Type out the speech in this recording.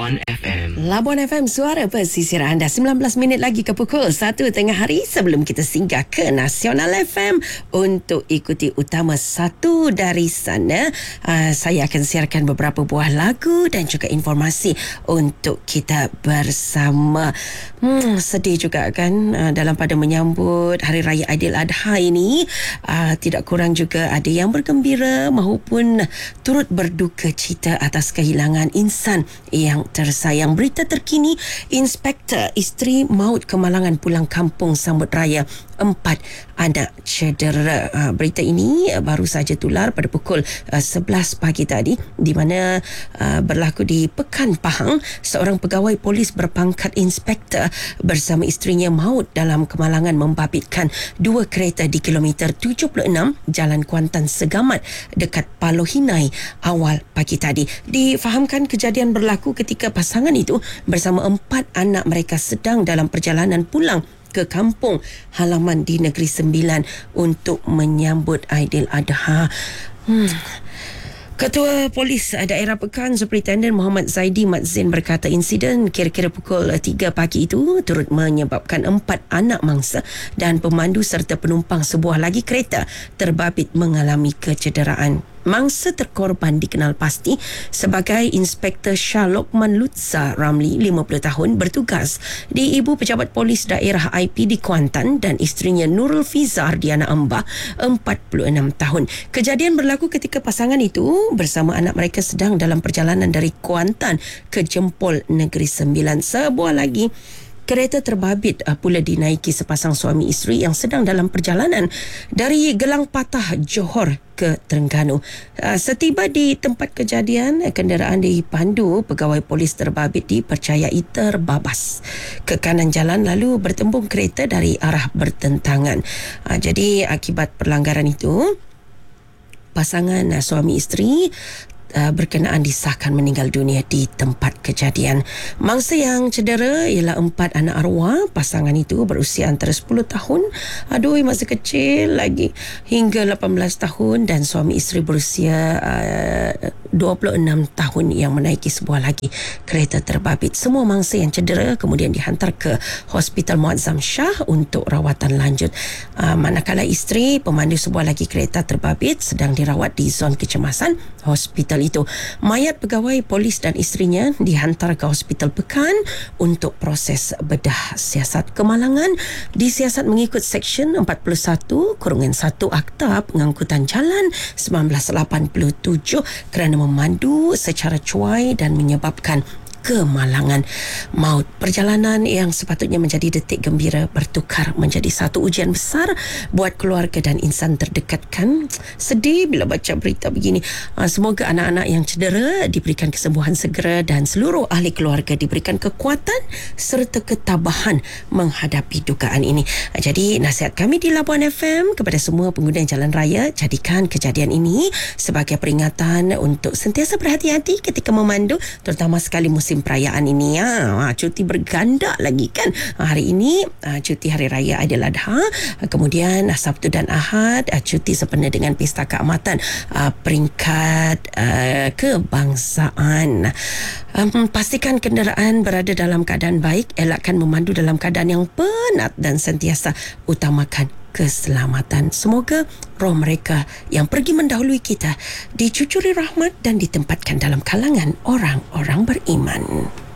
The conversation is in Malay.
Labuan FM. Labuan FM, suara pesisir anda. 19 minit lagi ke pukul 1 tengah hari sebelum kita singgah ke Nasional FM untuk ikuti utama satu dari sana. Saya akan siarkan beberapa buah lagu dan juga informasi untuk kita bersama. Sedih juga kan dalam pada menyambut Hari Raya Aidiladha ini. Tidak kurang juga ada yang bergembira maupun turut berduka cita atas kehilangan insan yang tersayang. Berita terkini, Inspektor Isteri maut kemalangan pulang kampung sambut raya, 4 anak cedera. Berita ini baru saja tular pada pukul 11 pagi tadi, di mana berlaku di Pekan Pahang. Seorang pegawai polis berpangkat inspektor bersama isterinya maut dalam kemalangan membabitkan 2 kereta di kilometer 76 Jalan Kuantan Segamat dekat Palohinai awal pagi tadi. Difahamkan kejadian berlaku ketika pasangan itu bersama 4 anak mereka sedang dalam perjalanan pulang ke kampung halaman di Negeri Sembilan untuk menyambut Aidiladha. Ketua Polis Daerah Pekan, Superintendent Muhammad Zaidi Mat Zain berkata insiden kira-kira pukul 3 pagi itu turut menyebabkan 4 anak mangsa dan pemandu serta penumpang sebuah lagi kereta terbabit mengalami kecederaan. Mangsa terkorban dikenal pasti sebagai Inspektor Shah Lokman Lutza Ramli, 50 tahun, bertugas di Ibu Pejabat Polis Daerah IP di Kuantan, dan isterinya Nurul Fiza Ardiana Amba, 46 tahun. Kejadian berlaku ketika pasangan itu bersama anak mereka sedang dalam perjalanan dari Kuantan ke Jempol Negeri Sembilan. Sebuah lagi kereta terbabit pula dinaiki sepasang suami isteri yang sedang dalam perjalanan dari Gelang Patah, Johor ke Terengganu. Setiba di tempat kejadian, kenderaan dipandu pegawai polis terbabit dipercayai terbabas ke kanan jalan lalu bertembung kereta dari arah bertentangan. Jadi akibat perlanggaran itu, pasangan suami isteri berkenaan disahkan meninggal dunia di tempat kejadian. Mangsa yang cedera ialah 4 anak arwah. Pasangan itu berusia antara 10 tahun, masih kecil lagi, hingga 18 tahun, dan suami isteri berusia 26 tahun yang menaiki sebuah lagi kereta terbabit. Semua mangsa yang cedera kemudian dihantar ke Hospital Muazzam Shah untuk rawatan lanjut. Manakala isteri pemandu sebuah lagi kereta terbabit sedang dirawat di zon kecemasan hospital itu. Mayat pegawai polis dan isterinya dihantar ke Hospital Pekan untuk proses bedah siasat. Kemalangan disiasat mengikut Seksyen 41/1 Akta Pengangkutan Jalan 1987 kerana memandu secara cuai dan menyebabkan kemalangan maut. Perjalanan yang sepatutnya menjadi detik gembira bertukar menjadi satu ujian besar buat keluarga dan insan terdekat kan. Sedih bila baca berita begini. Semoga anak-anak yang cedera diberikan kesembuhan segera dan seluruh ahli keluarga diberikan kekuatan serta ketabahan menghadapi dugaan ini. Jadi nasihat kami di Labuan FM kepada semua pengguna jalan raya, jadikan kejadian ini sebagai peringatan untuk sentiasa berhati-hati ketika memandu, terutama sekali musim perayaan ini. Cuti berganda lagi kan. Hari ini cuti Hari Raya Aidiladha, kemudian Sabtu dan Ahad cuti sempena dengan Pesta Keamatan peringkat kebangsaan. Pastikan kenderaan berada dalam keadaan baik, elakkan memandu dalam keadaan yang penat dan sentiasa utamakan keselamatan. Semoga roh mereka yang pergi mendahului kita dicucuri rahmat dan ditempatkan dalam kalangan orang-orang beriman.